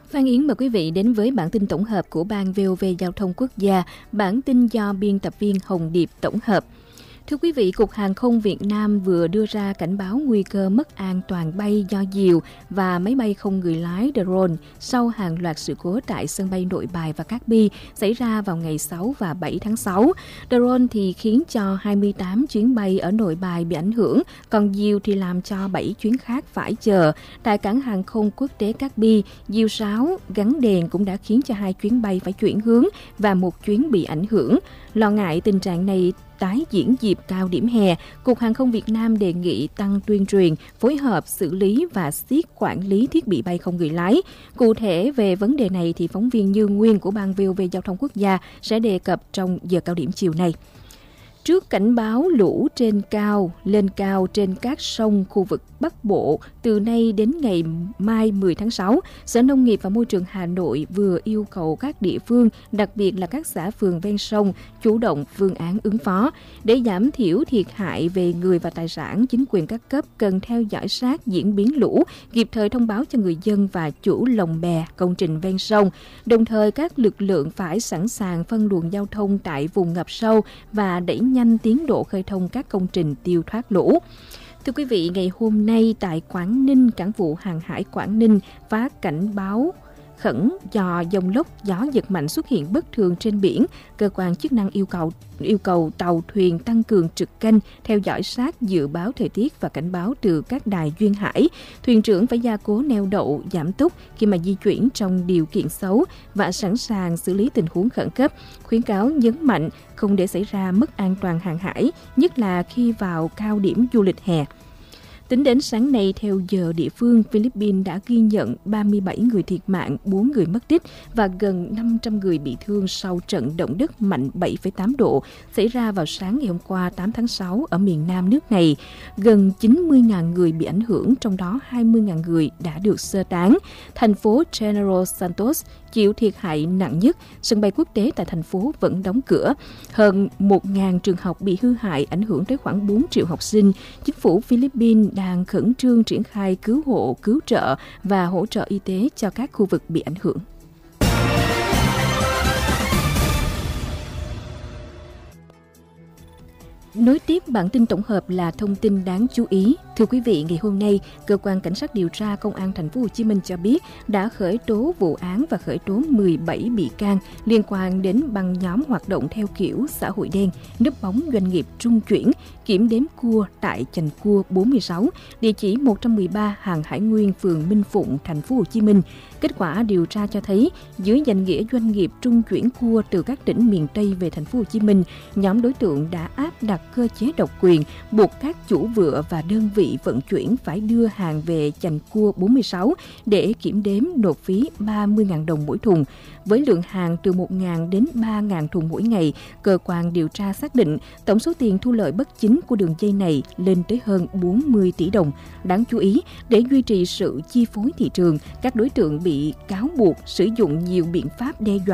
Phan Yến mời quý vị đến với bản tin tổng hợp của Ban VOV Giao thông Quốc gia, bản tin do biên tập viên Hồng Điệp tổng hợp. Thưa quý vị, Cục Hàng không Việt Nam vừa đưa ra cảnh báo nguy cơ mất an toàn bay do diều và máy bay không người lái drone sau hàng loạt sự cố tại sân bay Nội Bài và Cát Bi xảy ra vào ngày 6 và 7 tháng 6. Drone thì khiến cho 28 chuyến bay ở Nội Bài bị ảnh hưởng, còn diều thì làm cho 7 chuyến khác phải chờ. Tại cảng hàng không quốc tế Cát Bi, diều sáo gắn đèn cũng đã khiến cho 2 chuyến bay phải chuyển hướng và 1 chuyến bị ảnh hưởng. Lo ngại tình trạng này tái diễn dịp cao điểm hè, Cục Hàng không Việt Nam đề nghị tăng tuyên truyền, phối hợp xử lý và siết quản lý thiết bị bay không người lái. Cụ thể về vấn đề này thì phóng viên Như Nguyên của Ban VOV Giao thông Quốc gia sẽ đề cập trong giờ cao điểm chiều nay. Trước cảnh báo lũ lên cao trên các sông khu vực Bắc Bộ từ nay đến ngày mai 10 tháng 6, Sở Nông nghiệp và Môi trường Hà Nội vừa yêu cầu các địa phương, đặc biệt là các xã phường ven sông, chủ động phương án ứng phó. Để giảm thiểu thiệt hại về người và tài sản, chính quyền các cấp cần theo dõi sát diễn biến lũ, kịp thời thông báo cho người dân và chủ lồng bè, công trình ven sông. Đồng thời, các lực lượng phải sẵn sàng phân luồng giao thông tại vùng ngập sâu và đẩy nhanh tiến độ khơi thông các công trình tiêu thoát lũ. Thưa quý vị, ngày hôm nay tại Quảng Ninh, Cảng vụ Hàng hải Quảng Ninh phát cảnh báo khẩn do dông lốc, gió giật mạnh xuất hiện bất thường trên biển. Cơ quan chức năng yêu cầu tàu thuyền tăng cường trực canh, theo dõi sát dự báo thời tiết và cảnh báo từ các đài duyên hải. Thuyền trưởng phải gia cố neo đậu, giảm tốc khi mà di chuyển trong điều kiện xấu và sẵn sàng xử lý tình huống khẩn cấp. Khuyến cáo nhấn mạnh không để xảy ra mất an toàn hàng hải, nhất là khi vào cao điểm du lịch hè. Tính đến sáng nay, theo giờ địa phương, Philippines đã ghi nhận 37 người thiệt mạng, 4 người mất tích và gần 500 người bị thương sau trận động đất mạnh 7,8 độ xảy ra vào sáng ngày hôm qua 8 tháng 6 ở miền Nam nước này. Gần 90.000 người bị ảnh hưởng, trong đó 20.000 người đã được sơ tán. Thành phố General Santos chịu thiệt hại nặng nhất, sân bay quốc tế tại thành phố vẫn đóng cửa. Hơn 1.000 trường học bị hư hại, ảnh hưởng tới khoảng 4 triệu học sinh. Chính phủ Philippines đang khẩn trương triển khai cứu hộ, cứu trợ và hỗ trợ y tế cho các khu vực bị ảnh hưởng. Nối tiếp bản tin tổng hợp là thông tin đáng chú ý. Thưa quý vị, ngày hôm nay, cơ quan cảnh sát điều tra Công an Thành phố Hồ Chí Minh cho biết đã khởi tố vụ án và khởi tố 17 bị can liên quan đến băng nhóm hoạt động theo kiểu xã hội đen, núp bóng doanh nghiệp trung chuyển, kiểm đếm cua tại Chành Cua 46, địa chỉ 113 Hàng Hải Nguyên, phường Minh Phụng, Thành phố Hồ Chí Minh. Kết quả điều tra cho thấy, dưới danh nghĩa doanh nghiệp trung chuyển cua từ các tỉnh miền Tây về Thành phố Hồ Chí Minh, nhóm đối tượng đã áp đặt cơ chế độc quyền, buộc các chủ vựa và đơn vị vận chuyển phải đưa hàng về Chành Cua 46 để kiểm đếm, nộp phí 30.000 đồng mỗi thùng. Với lượng hàng từ 1.000 đến 3.000 thùng mỗi ngày, cơ quan điều tra xác định tổng số tiền thu lợi bất chính của đường dây này lên tới hơn 40 tỷ đồng. Đáng chú ý, để duy trì sự chi phối thị trường, các đối tượng bị cáo buộc sử dụng nhiều biện pháp đe dọa